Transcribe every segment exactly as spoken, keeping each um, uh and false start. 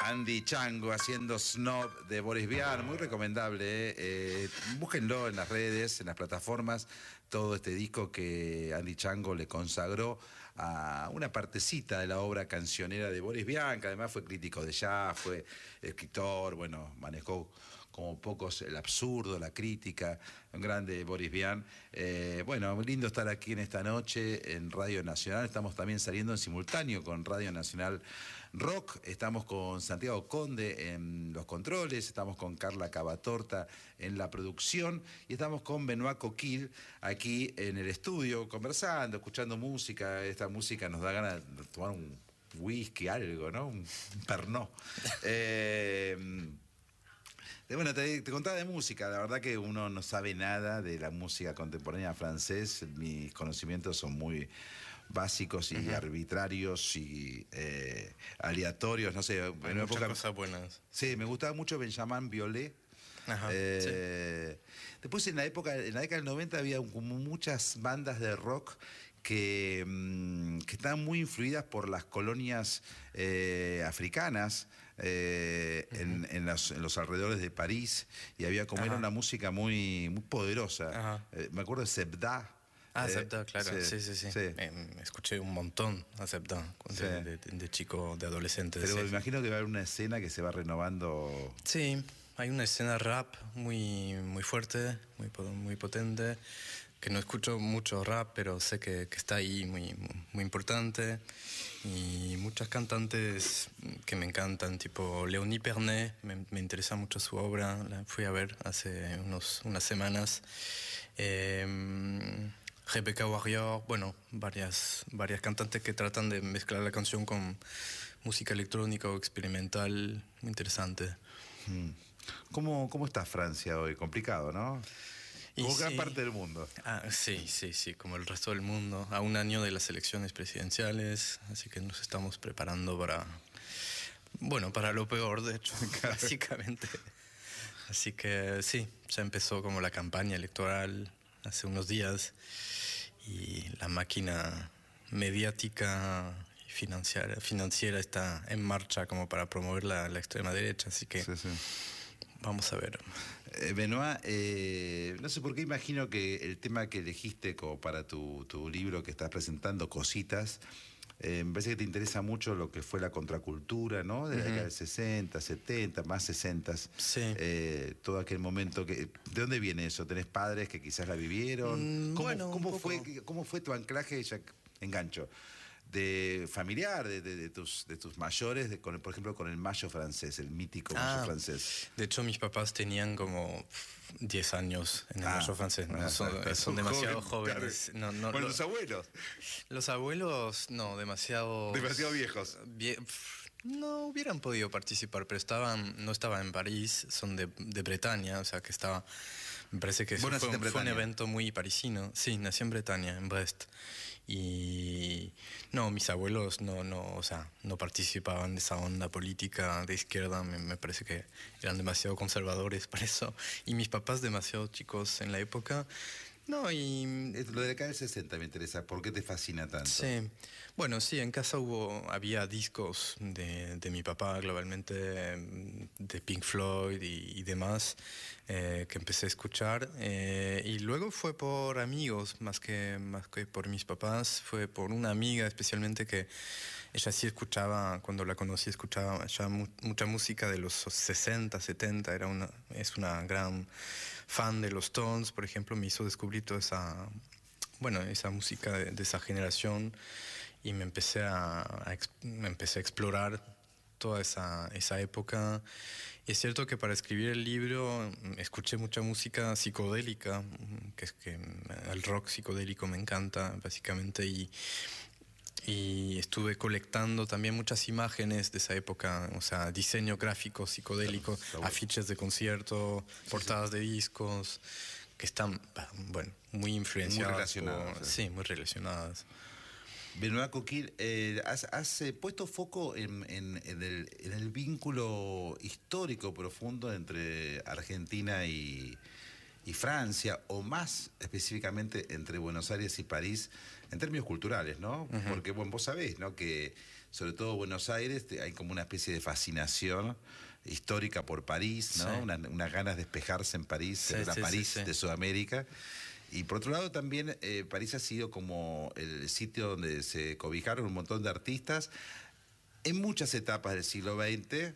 Andy Chango haciendo Snob de Boris Vian, muy recomendable. ¿eh? Eh, búsquenlo en las redes, en las plataformas, todo este disco que Andy Chango le consagró a una partecita de la obra cancionera de Boris Vian, que además fue crítico de jazz, fue escritor, bueno, manejó como pocos el absurdo, la crítica, un grande Boris Vian. Eh, bueno, lindo estar aquí en esta noche en Radio Nacional. Estamos también saliendo en simultáneo con Radio Nacional Rock. Estamos con Santiago Conde en los controles, estamos con Carla Cavatorta en la producción y estamos con Benoît Coquille aquí en el estudio conversando, escuchando música. Esta música nos da ganas de tomar un whisky, algo, ¿no? Un pernod. eh, Bueno, te, te contaba de música, la verdad que uno no sabe nada de la música contemporánea francés, mis conocimientos son muy básicos y uh-huh. arbitrarios y eh, aleatorios, no sé. Hay en muchas una época, cosas buenas. Sí, me gustaba mucho Benjamin Biolay. Ajá, eh, sí. Después en la época, en la década del noventa había como muchas bandas de rock que, mmm, que estaban muy influidas por las colonias eh, africanas eh, uh-huh. en, en, los, en los alrededores de París, y había como Ajá. era una música muy, muy poderosa. Eh, me acuerdo de Sebda. Ah, eh, Sebda, claro, sí, sí, sí. sí. sí. Eh, escuché un montón a Sebda de, sí. de, de, de chico, de adolescente. Pero sí. me imagino que va a haber una escena que se va renovando. Sí, hay una escena rap muy, muy fuerte, muy, muy potente, que no escucho mucho rap, pero sé que, que está ahí muy, muy importante. Y muchas cantantes que me encantan, tipo Léonie Pernet, me, me interesa mucho su obra, la fui a ver hace unos, unas semanas. Eh, Rebecca Warrior, bueno, varias, varias cantantes que tratan de mezclar la canción con música electrónica o experimental, muy interesante. Hmm. ¿Cómo, ¿Cómo está Francia hoy? Complicado, ¿no? Como sí. gran parte del mundo. Ah, sí, sí, sí, como el resto del mundo. A un año de las elecciones presidenciales, así que nos estamos preparando para, bueno, para lo peor, de hecho, básicamente. Así que sí, ya empezó como la campaña electoral hace unos días y la máquina mediática y financiera, financiera está en marcha como para promover la, la extrema derecha, así que... Sí, sí. Vamos a ver. Eh, Benoît, eh, no sé por qué imagino que el tema que elegiste como para tu, tu libro que estás presentando, Cositas, eh, me parece que te interesa mucho lo que fue la contracultura, ¿no? De la uh-huh. década del sesenta, setenta, más sesenta. Sí. Eh, todo aquel momento que... ¿De dónde viene eso? ¿Tenés padres que quizás la vivieron? Mm, ¿Cómo, bueno, cómo, fue, ¿Cómo fue tu anclaje, ya engancho, de familiar, de, de, de, tus, de tus mayores, de, con, por ejemplo, con el mayo francés, el mítico ah, mayo francés? De hecho, mis papás tenían como diez años en el ah, mayo francés. No, son, son, son demasiado joven, jóvenes. No, no, bueno, lo, los abuelos. Los abuelos, no, demasiado... Demasiado viejos. Vie, no hubieran podido participar, pero estaban, no estaban en París, son de, de Bretaña, o sea que estaba... Me parece que fue, fue un evento muy parisino. Sí, nací en Bretaña, en Brest. Y no, mis abuelos no, no, o sea, no participaban de esa onda política de izquierda. Me, me parece que eran demasiado conservadores para eso. Y mis papás demasiado chicos en la época. No, y... Lo de la década del sesenta me interesa. ¿Por qué te fascina tanto? Sí. Bueno, sí, en casa hubo, había discos de, de mi papá, globalmente, de Pink Floyd y, y demás, eh, que empecé a escuchar. Eh, y luego fue por amigos, más que, más que por mis papás. Fue por una amiga especialmente que ella sí escuchaba, cuando la conocí, escuchaba ya mu mucha música de los sesenta, setenta. Era una, es una gran fan de los Stones, por ejemplo, me hizo descubrir toda esa, bueno, esa música de, de esa generación y me empecé a, a, me empecé a explorar toda esa, esa época. Y es cierto que para escribir el libro escuché mucha música psicodélica, que es que el rock psicodélico me encanta básicamente, y y estuve colectando también muchas imágenes de esa época, o sea, diseño gráfico psicodélico, claro, bueno. afiches de concierto, sí, portadas sí. de discos, que están, bueno, muy influenciadas. Muy relacionadas. Por, sí. sí, muy relacionadas. Benoît Coquille, eh, has, has puesto foco en, en, en, el, en el vínculo histórico profundo entre Argentina y, y Francia, o más específicamente entre Buenos Aires y París, en términos culturales, ¿no? Uh-huh. Porque, bueno, vos sabés, ¿no? Que sobre todo Buenos Aires hay como una especie de fascinación histórica por París, ¿no? Sí. Una, unas ganas de despejarse en París, sí, la sí, París sí, sí. de Sudamérica. Y por otro lado también eh, París ha sido como el sitio donde se cobijaron un montón de artistas en muchas etapas del siglo veinte,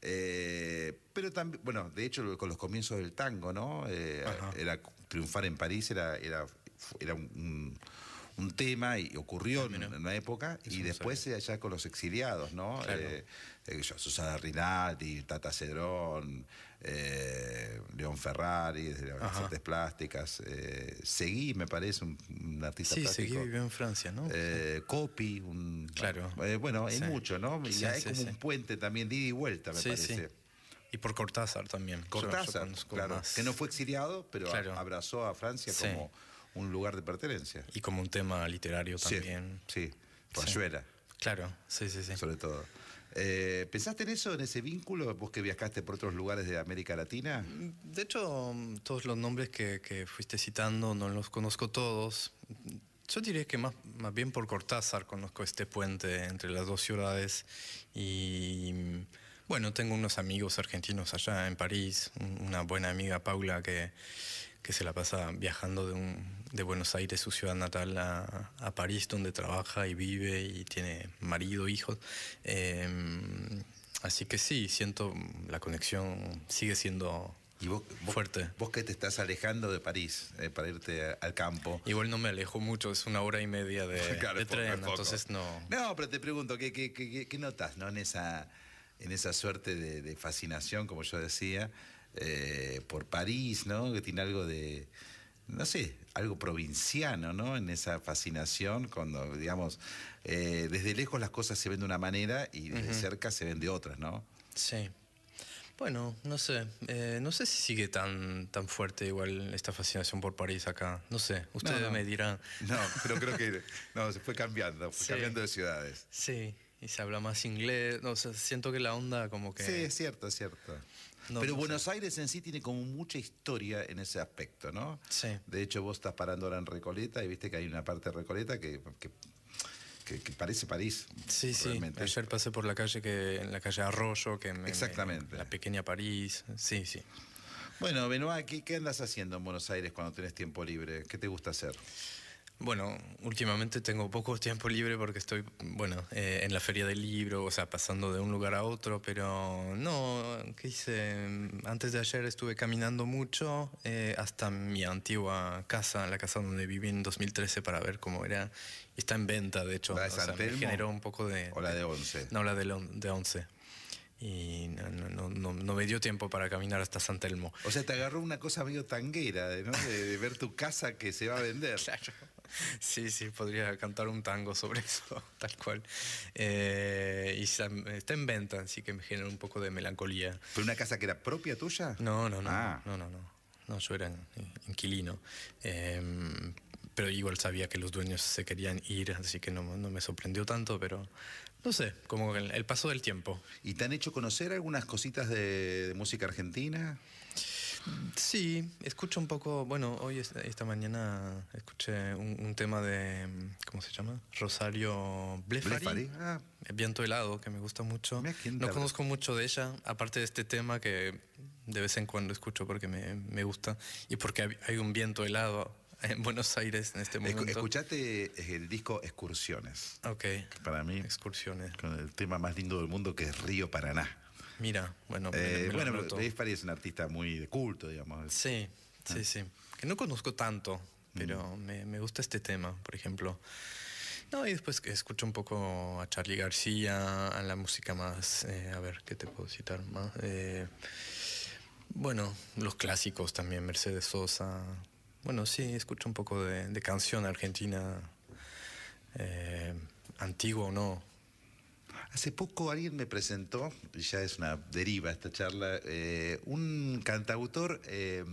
eh, pero también, bueno, de hecho con los comienzos del tango, ¿no? Eh, era triunfar en París, era, era, era un, un, un tema y ocurrió en, en una época, y después eh, allá con los exiliados, ¿no? Claro. Eh, eh, Susana Rinaldi, Tata Cedrón, eh, León Ferrari, de las artes plásticas, eh, Seguí, me parece, un, un artista sí, plástico. Sí, Seguí vivió en Francia, ¿no? Eh, sí. Copy, un, claro. Eh, bueno, hay sí. mucho, ¿no? Y sí, hay sí, como sí. un puente también de ida y vuelta, me sí, parece. Sí. Y por Cortázar también. Cortázar, yo, yo claro, más... que no fue exiliado, pero claro. abrazó a Francia sí. como un lugar de pertenencia. Y como un tema literario también. Sí, sí. Rayuela. Sí. Claro, sí, sí, sí. Sobre todo. Eh, ¿Pensaste en eso, en ese vínculo, vos que viajaste por otros lugares de América Latina? De hecho, todos los nombres que, que fuiste citando no los conozco todos. Yo diría que más, más bien por Cortázar conozco este puente entre las dos ciudades. Y bueno, tengo unos amigos argentinos allá en París, una buena amiga, Paula, que, que se la pasa viajando de, un, de Buenos Aires, su ciudad natal, a, a París, donde trabaja y vive y tiene marido, hijos. Eh, así que sí, siento la conexión sigue siendo ¿Y vos, vos, fuerte. Vos que te estás alejando de París eh, para irte a, al campo. Igual no me alejo mucho, es una hora y media de, claro, de tren, poco, entonces no... No, pero te pregunto, ¿qué, qué, qué, qué notas, ¿no? en, esa, en esa suerte de, de fascinación, como yo decía, eh, por París, ¿no? Que tiene algo de, no sé, algo provinciano, ¿no? En esa fascinación, cuando, digamos, eh, desde lejos las cosas se ven de una manera y desde uh-huh. cerca se ven de otras, ¿no? Sí. Bueno, no sé, eh, no sé si sigue tan, tan fuerte igual esta fascinación por París acá, no sé, ustedes no, no. me dirán. No, pero creo que no, se fue cambiando, fue sí. cambiando de ciudades. Sí, y se habla más inglés, no, o sea, siento que la onda como que... Sí, es cierto, es cierto. No, pero no Buenos sé. Aires en sí tiene como mucha historia en ese aspecto, ¿no? Sí. De hecho, vos estás parando ahora en Recoleta y viste que hay una parte de Recoleta que... que Que, que parece París. Sí, realmente. Sí. Ayer pasé por la calle que en la calle Arroyo, que me, exactamente. Me, la pequeña París. Sí, sí. Bueno, Benoit, ¿qué, ¿qué andas haciendo en Buenos Aires cuando tenés tiempo libre? ¿Qué te gusta hacer? Bueno, últimamente tengo poco tiempo libre porque estoy, bueno, eh, en la feria del libro, o sea, pasando de un lugar a otro, pero no, ¿qué hice? Antes de ayer estuve caminando mucho eh, hasta mi antigua casa, la casa donde viví en dos mil trece, para ver cómo era. Está en venta, de hecho. ¿La de San o sea, Telmo? Me generó un poco de... ¿O la de Once? No, la de, de Once. Y no, no, no, no me dio tiempo para caminar hasta San Telmo. O sea, te agarró una cosa medio tanguera, ¿no? De, de ver tu casa que se va a vender. Claro. Sí, sí, podría cantar un tango sobre eso, tal cual. Eh, y está en venta, así que me genera un poco de melancolía. ¿Pero una casa que era propia tuya? No, no, no. Ah. No, no, no. No, yo era inquilino. Eh, pero igual sabía que los dueños se querían ir, así que no, no me sorprendió tanto, pero... No sé, como el, el paso del tiempo. ¿Y te han hecho conocer algunas cositas de, de música argentina? Sí, escucho un poco, bueno, hoy esta mañana escuché un, un tema de, ¿cómo se llama? Rosario Blefari, Blefari. Ah. Viento helado, que me gusta mucho. No conozco mucho de ella, aparte de este tema que de vez en cuando escucho porque me, me gusta y porque hay un viento helado en Buenos Aires en este momento. Escuchate el disco Excursiones. Ok. Para mí, Excursiones. Con el tema más lindo del mundo, que es Río Paraná. Mira, bueno, eh, me bueno, Blefari es un artista muy de culto, digamos. Sí, sí, ah. sí. Que no conozco tanto, pero mm. me, me gusta este tema, por ejemplo. No, y después escucho un poco a Charly García, a la música más, eh, a ver, ¿qué te puedo citar más? Eh, bueno, los clásicos también, Mercedes Sosa. Bueno, sí, escucho un poco de, de canción argentina, eh, antigua o no. Hace poco alguien me presentó, y ya es una deriva esta charla, eh, un cantautor eh,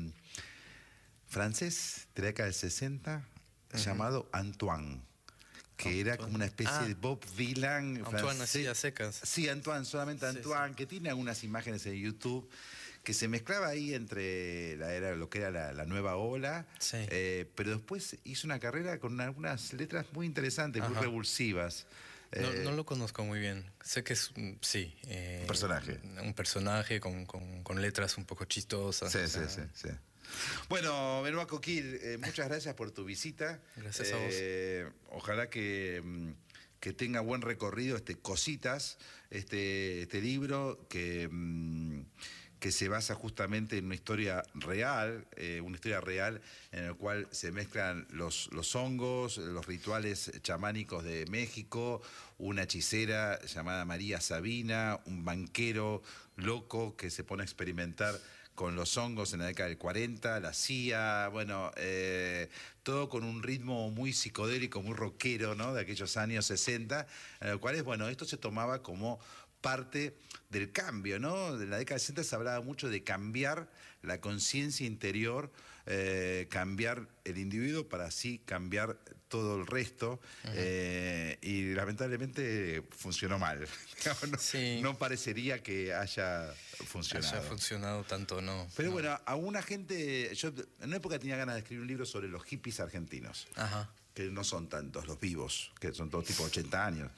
francés de la década del sesenta, uh-huh. llamado Antoine, que Antoine. Era como una especie ah. de Bob Dylan Antoine, así a secas. Sí, Antoine, solamente Antoine, sí, sí. que tiene algunas imágenes en YouTube, que se mezclaba ahí entre la, era, lo que era la, la nueva ola, Sí. eh, pero después hizo una carrera con algunas letras muy interesantes, Ajá. muy revulsivas. No, Eh, no lo conozco muy bien. Sé que es, mm, sí. eh, Un personaje. Un personaje con, con- con letras un poco chistosas. Sí, o sí, sea, sí, sí. Bueno, Benoît Coquille, eh, muchas gracias por tu visita. Gracias a vos. Eh, ojalá que, mm, que tenga buen recorrido este Cositas, este, este libro que, mm, que se basa justamente en una historia real, eh, una historia real en la cual se mezclan los, los hongos, los rituales chamánicos de México, una hechicera llamada María Sabina, un banquero loco que se pone a experimentar con los hongos en la década del cuarenta, la C I A, bueno, eh, todo con un ritmo muy psicodélico, muy rockero, ¿no? De aquellos años sesenta, en los cuales, bueno, esto se tomaba como parte del cambio, ¿no? En la década del sesenta se hablaba mucho de cambiar la conciencia interior, eh, cambiar el individuo para así cambiar todo el resto, uh-huh. eh, y lamentablemente funcionó mal. No, sí. no parecería que haya funcionado. Haya funcionado tanto, no. Pero no. bueno, a una gente, yo en una época tenía ganas de escribir un libro sobre los hippies argentinos, Ajá. que no son tantos, los vivos, que son todos tipo ochenta años.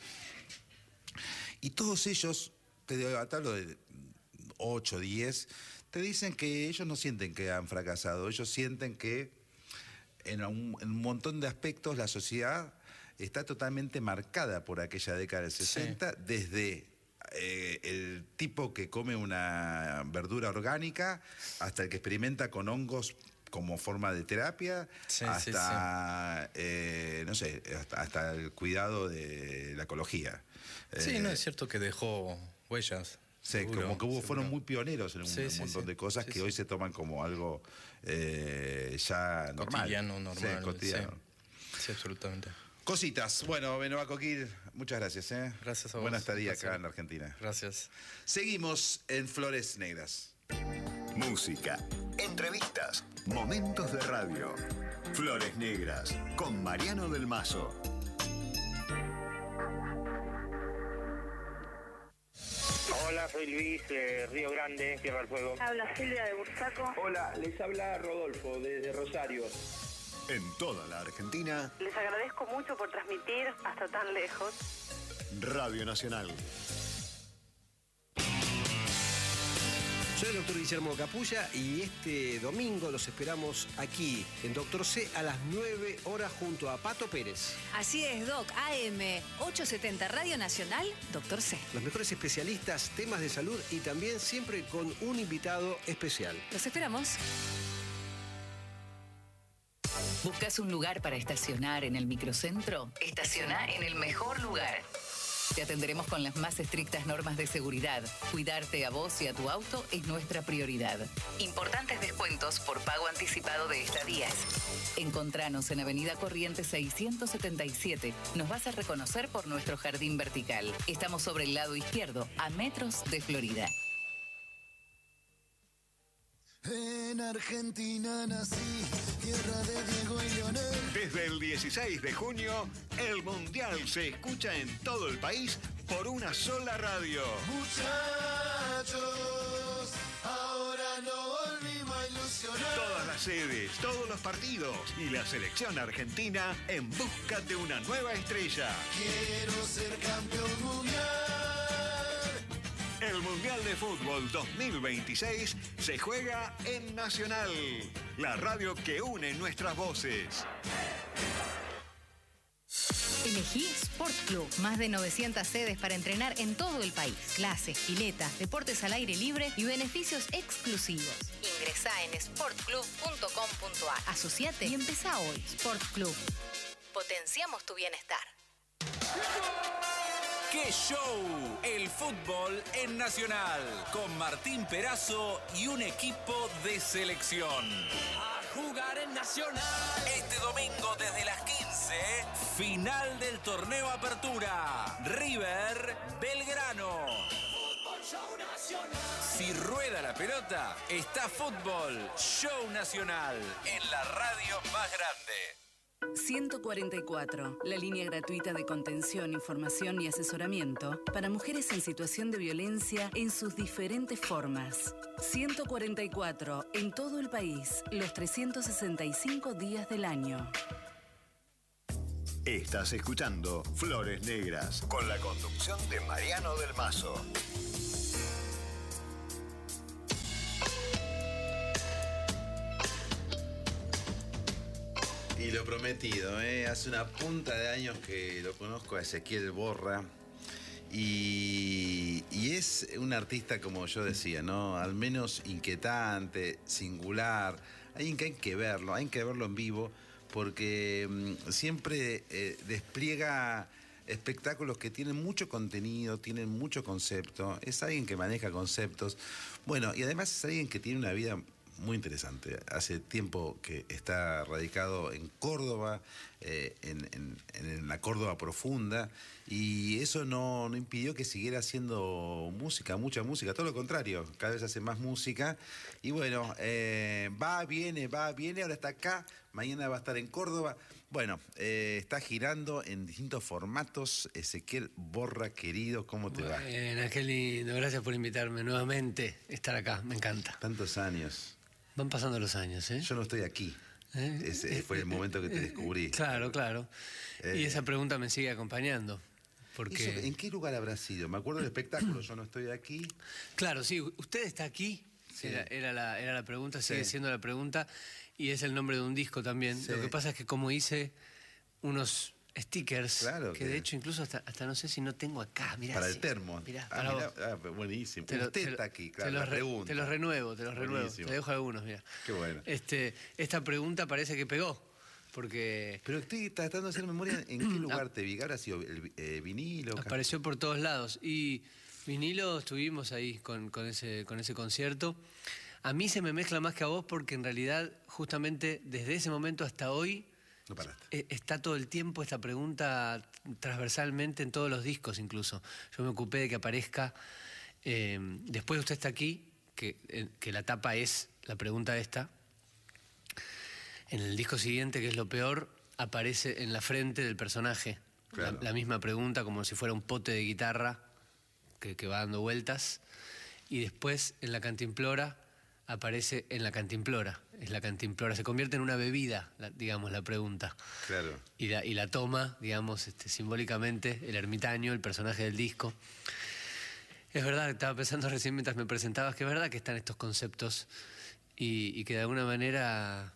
Y todos ellos, te hablo de ocho, diez, te dicen que ellos no sienten que han fracasado, ellos sienten que en un, en un montón de aspectos la sociedad está totalmente marcada por aquella década del sesenta, sí. Desde eh, el tipo que come una verdura orgánica hasta el que experimenta con hongos como forma de terapia, sí, hasta, sí, sí. Eh, no sé, hasta, hasta el cuidado de la ecología. Sí, eh, no, es cierto que dejó huellas. Sí, seguro, como que hubo, fueron muy pioneros en un, sí, un sí, montón sí. de cosas sí, que sí. hoy se toman como algo eh, ya normal. Cotidiano, normal. Sí, cotidiano. Sí, sí, absolutamente. Cositas. Bueno, Benoît Coquille, muchas gracias. ¿eh? Gracias a vos. Buena estadía acá en la Argentina. Gracias. Seguimos en Flores Negras. Música, entrevistas, momentos de radio. Flores Negras, con Mariano del Mazo. Hola, soy Luis de Río Grande, Tierra del Fuego. Habla Silvia de Bursaco. Hola, les habla Rodolfo desde Rosario. En toda la Argentina. Les agradezco mucho por transmitir hasta tan lejos. Radio Nacional. Soy el doctor Guillermo Capulla y este domingo los esperamos aquí en Doctor C a las nueve horas junto a Pato Pérez. Así es, Doc. A M ochocientos setenta Radio Nacional, Doctor C. Los mejores especialistas, temas de salud y también siempre con un invitado especial. Los esperamos. ¿Buscas un lugar para estacionar en el microcentro? Estaciona en el mejor lugar. Te atenderemos con las más estrictas normas de seguridad. Cuidarte a vos y a tu auto es nuestra prioridad. Importantes descuentos por pago anticipado de estadías. Encontranos en Avenida Corrientes seiscientos setenta y siete. Nos vas a reconocer por nuestro jardín vertical. Estamos sobre el lado izquierdo, a metros de Florida. En Argentina nací, tierra de Diego y Leonel. Desde el dieciséis de junio, el Mundial se escucha en todo el país por una sola radio. Muchachos, ahora no volvimos a ilusionar. Todas las sedes, todos los partidos y la selección argentina en busca de una nueva estrella. Quiero ser campeón mundial. El Mundial de Fútbol dos mil veintiséis se juega en Nacional, la radio que une nuestras voces. Elegí Sport Club. Más de novecientas sedes para entrenar en todo el país. Clases, piletas, deportes al aire libre y beneficios exclusivos. Ingresá en sport club punto com punto a r. Asociate y empezá hoy. Sport Club. Potenciamos tu bienestar. ¡Qué show! El fútbol en Nacional, con Martín Perazo y un equipo de selección. A jugar en Nacional. Este domingo desde las quince, final del torneo Apertura. River Belgrano. Fútbol Show Nacional. Si rueda la pelota, está Fútbol Show Nacional en la radio más grande. ciento cuarenta y cuatro, la línea gratuita de contención, información y asesoramiento para mujeres en situación de violencia en sus diferentes formas. ciento cuarenta y cuatro, en todo el país, los trescientos sesenta y cinco días del año. Estás escuchando Flores Negras con la conducción de Mariano del Mazo. Y lo prometido, ¿eh? Hace una punta de años que lo conozco a Ezequiel Borra y, y es un artista, como yo decía, ¿no? Al menos inquietante, singular, alguien que hay que verlo, hay que verlo en vivo porque mmm, siempre eh, despliega espectáculos que tienen mucho contenido, tienen mucho concepto, es alguien que maneja conceptos, bueno, y además es alguien que tiene una vida muy interesante. Hace tiempo que está radicado en Córdoba, eh, en, en, en la Córdoba profunda, y eso no, no impidió que siguiera haciendo música, mucha música, todo lo contrario, cada vez hace más música, y bueno, eh, va, viene, va, viene, ahora está acá, mañana va a estar en Córdoba. Bueno, eh, está girando en distintos formatos. Ezequiel Borra, querido, ¿cómo te va? Bueno, qué lindo, gracias por invitarme nuevamente a estar acá, me encanta. Tantos años. Van pasando los años, ¿eh? Yo no estoy aquí. ¿Eh? Ese fue el momento que te descubrí. Claro, claro. Eh, y esa pregunta me sigue acompañando. Porque... Eso, ¿en qué lugar habrá sido? Me acuerdo del espectáculo, yo no estoy aquí. Claro, sí, usted está aquí. Sí. Era, era, la, era la pregunta, sigue sí. siendo la pregunta. Y es el nombre de un disco también. Sí. Lo que pasa es que como hice unos stickers, claro que, que de hecho incluso hasta, hasta no sé si no tengo acá. Mirá, para sí. el termo. Mirá, ah, para mirá, vos. ah, buenísimo. Te lo, Usted te está aquí, claro, te los, la pregunta. Te los renuevo, te los renuevo. Buenísimo. Te dejo algunos, mira. Qué bueno. Este, esta pregunta parece que pegó. Porque... Pero estoy tratando de hacer memoria en qué lugar te vi. ¿Habrá sido el eh, vinilo? Apareció por todos lados. Y vinilo estuvimos ahí con, con, ese, con ese concierto. A mí se me mezcla más que a vos porque en realidad justamente desde ese momento hasta hoy no paraste. Está todo el tiempo esta pregunta transversalmente en todos los discos incluso. Yo me ocupé de que aparezca, eh, después usted está aquí, que, eh, que la tapa es la pregunta esta. En el disco siguiente, que es lo peor, aparece en la frente del personaje claro. la, la misma pregunta como si fuera un pote de guitarra que, que va dando vueltas. Y después en la cantimplora aparece en la cantimplora. Es la cantimplora. Se convierte en una bebida, la, digamos, la pregunta. Claro. Y la, y la toma, digamos, este, simbólicamente, el ermitaño, el personaje del disco. Es verdad, estaba pensando recién mientras me presentabas, que es verdad que están estos conceptos y, y que de alguna manera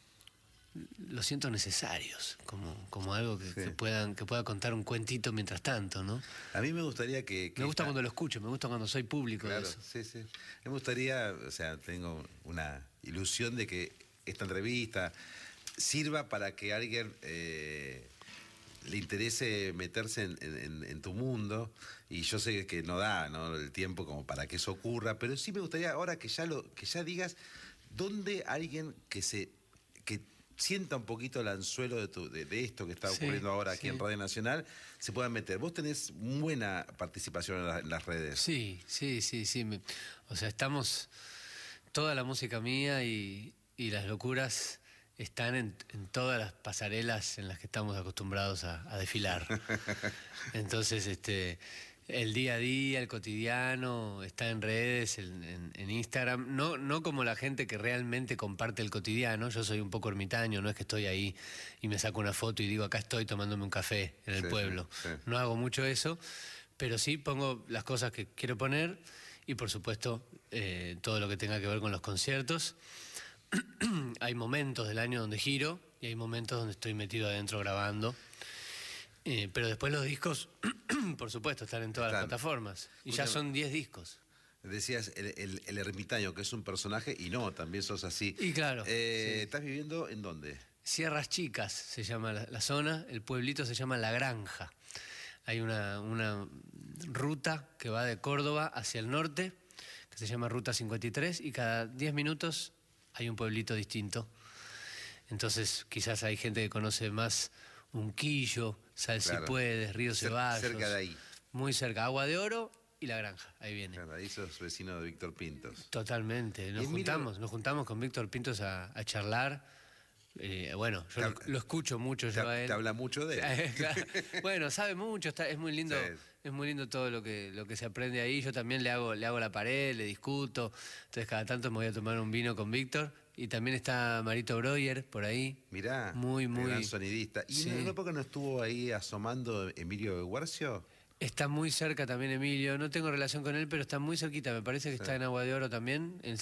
los siento necesarios, como, como algo que, sí. que, puedan, que pueda contar un cuentito mientras tanto, ¿no? A mí me gustaría que... que me gusta esta... cuando lo escucho, me gusta cuando soy público claro, de eso. Sí, sí. Me gustaría, o sea, tengo una ilusión de que esta entrevista sirva para que alguien eh, le interese meterse en, en, en tu mundo, y yo sé que no da, ¿no?, el tiempo como para que eso ocurra, pero sí me gustaría ahora que ya, lo, que ya digas dónde alguien que se... que sienta un poquito el anzuelo de, tu, de, de esto que está ocurriendo sí, ahora aquí sí. en Radio Nacional, se puedan meter. Vos tenés buena participación en, la, en las redes. Sí, sí, sí, sí. Me, o sea, estamos... Toda la música mía y, y las locuras están en, en todas las pasarelas en las que estamos acostumbrados a, a desfilar. Entonces, este... el día a día, el cotidiano, está en redes, en, en, en Instagram, no, no como la gente que realmente comparte el cotidiano. Yo soy un poco ermitaño, no es que estoy ahí y me saco una foto y digo, acá estoy tomándome un café en el sí, pueblo. Sí. No hago mucho eso, pero sí pongo las cosas que quiero poner y por supuesto eh, todo lo que tenga que ver con los conciertos. Hay momentos del año donde giro y hay momentos donde estoy metido adentro grabando. Eh, pero después los discos, por supuesto, están en todas están. las plataformas. Y ya son diez discos. Decías el, el, el ermitaño, que es un personaje, y no, también sos así. Y claro. Eh, sí. ¿Estás viviendo en dónde? Sierras Chicas se llama la, la zona, el pueblito se llama La Granja. Hay una, una ruta que va de Córdoba hacia el norte, que se llama Ruta cincuenta y tres, y cada diez minutos hay un pueblito distinto. Entonces quizás hay gente que conoce más Unquillo, Sal claro. Si Puedes, Río Ceballos. Cerca de ahí. Muy cerca, Agua de Oro y La Granja, ahí viene. Claro, ahí sos vecino de Víctor Pintos. Totalmente, nos juntamos, nos juntamos con Víctor Pintos a, a charlar Eh, bueno, yo Te lo, hab- lo escucho mucho Te, yo a él. te habla mucho de él. Claro. Bueno, sabe mucho, está, es muy lindo, Sí. es muy lindo todo lo que, lo que se aprende ahí. Yo también le hago, le hago la pared, le discuto. Entonces cada tanto me voy a tomar un vino con Víctor. Y también está Marito Breuer por ahí. Mirá, Muy, muy- gran sonidista. ¿Y Sí. en una época no estuvo ahí asomando Emilio Guercio? Está muy cerca también Emilio. No tengo relación con él, pero está muy cerquita. Me parece que Sí. está en Agua de Oro también, en